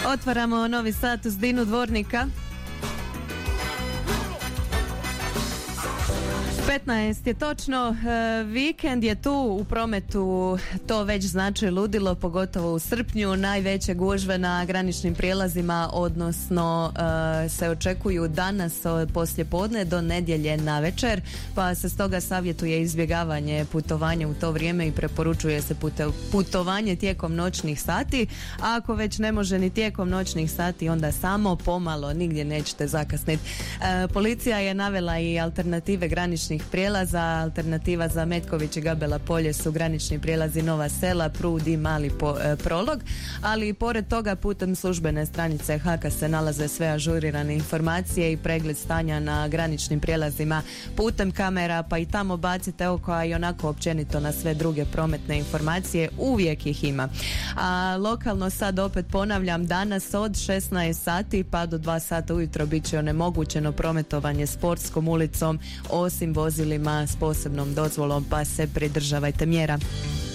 Otvaramo novi sat uz Dinu Dvornika. 15 je točno, vikend je tu, u prometu to već znači ludilo, pogotovo u srpnju, najveće gužve na graničnim prijelazima, odnosno se očekuju danas poslije podne do nedjelje navečer, pa se stoga savjetuje izbjegavanje putovanja u to vrijeme i preporučuje se putovanje tijekom noćnih sati, a ako već ne može ni tijekom noćnih sati, onda samo pomalo, nigdje nećete zakasniti. Policija je navela i alternative graničnih prijelaza. Alternativa za Metković i Gabela Polje su granični prijelazi Nova Sela, Prud i Mali Prolog, ali i pored toga putem službene stranice HAK-a se nalaze sve ažurirane informacije i pregled stanja na graničnim prijelazima putem kamera, pa i tamo bacite oko, a i onako općenito na sve druge prometne informacije, uvijek ih ima. A lokalno sad opet ponavljam, danas od 16 sati pa do 2 sata ujutro bit će onemogućeno prometovanje Sportskom ulicom osim vozilima s posebnom dozvolom, pa se pridržavajte mjera.